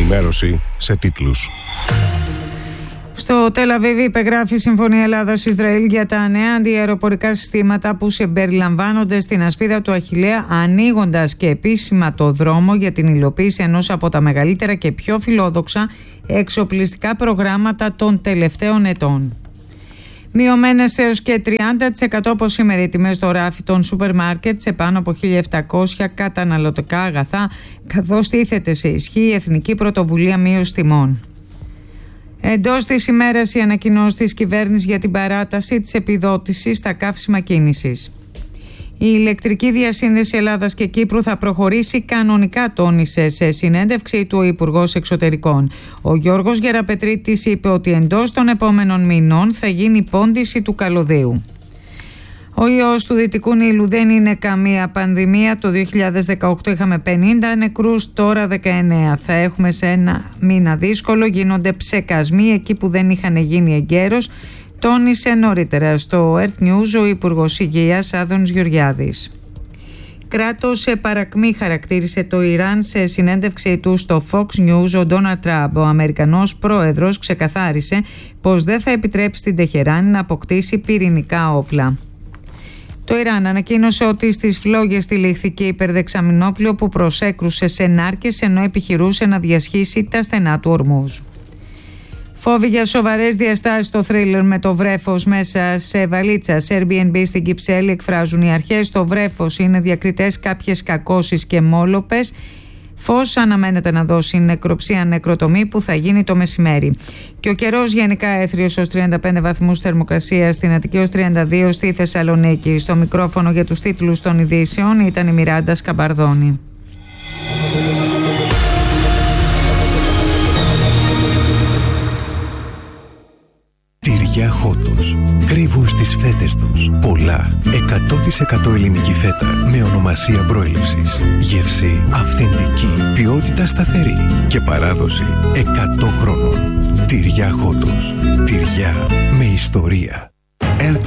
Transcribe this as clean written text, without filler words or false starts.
ενημέρωση σε τίτλους. Στο Τελ Αβίβ υπεγράφει η Συμφωνία Ελλάδας-Ισραήλ για τα νέα αντιαεροπορικά συστήματα που συμπεριλαμβάνονται στην ασπίδα του Αχιλλέα, ανοίγοντας και επίσημα το δρόμο για την υλοποίηση ενός από τα μεγαλύτερα και πιο φιλόδοξα εξοπλιστικά προγράμματα των τελευταίων ετών. Μειωμένες έως και 30% από σήμερα οι τιμές στο ράφι των σούπερ μάρκετ σε πάνω από 1.700 καταναλωτικά αγαθά, καθώς τίθεται σε ισχύ η Εθνική Πρωτοβουλία Μείωσης Τιμών. Εντός της ημέρας η ανακοινώση της κυβέρνησης για την παράταση της επιδότησης στα καύσιμα κίνησης. Η ηλεκτρική διασύνδεση Ελλάδας και Κύπρου θα προχωρήσει κανονικά, τόνισε σε συνέντευξη του ο Υπουργός Εξωτερικών. Ο Γιώργος Γεραπετρίτης είπε ότι εντός των επόμενων μηνών θα γίνει πόντιση του καλωδίου. Ο ιός του Δυτικού Νείλου δεν είναι καμία πανδημία. Το 2018 είχαμε 50 νεκρούς, τώρα 19. Θα έχουμε σε ένα μήνα δύσκολο, γίνονται ψεκασμοί εκεί που δεν είχαν γίνει εγκαίρως, τόνισε νωρίτερα στο Earth News ο Υπουργός Υγείας Άδωνης Γεωργιάδης. Κράτος σε παρακμή χαρακτήρισε το Ιράν σε συνέντευξή του στο Fox News ο Ντόναλντ Τραμπ. Ο Αμερικανός πρόεδρος ξεκαθάρισε πως δεν θα επιτρέψει στην Τεχεράνη να αποκτήσει πυρηνικά όπλα. Το Ιράν ανακοίνωσε ότι στις φλόγες τυλίχθηκε υπερδεξαμινόπλιο που προσέκρουσε σε νάρκες ενώ επιχειρούσε να διασχίσει τα στενά του Ορμούζ. Φόβοι για σοβαρές διαστάσεις στο θρίλερ με το βρέφος μέσα σε βαλίτσα σε Airbnb στην Κυψέλη εκφράζουν οι αρχές. Το βρέφος είναι διακριτές κάποιες κακώσεις και μόλοπες. Φως αναμένεται να δώσει νεκροψία νεκροτομή που θα γίνει το μεσημέρι. Και ο καιρός γενικά έθριος ως 35 βαθμούς θερμοκρασίας, στην Αττική ως 32 στη Θεσσαλονίκη. Στο μικρόφωνο για τους τίτλους των ειδήσεων ήταν η Μιράντα Σκαμπαρδόνη. Τυριά Χότος. Κρύβουν στις φέτες τους πολλά 100% ελληνική φέτα με ονομασία προέλευσης. Γεύση αυθεντική, ποιότητα σταθερή και παράδοση 100 χρόνων. Τυριά Χότος. Τυριά με ιστορία.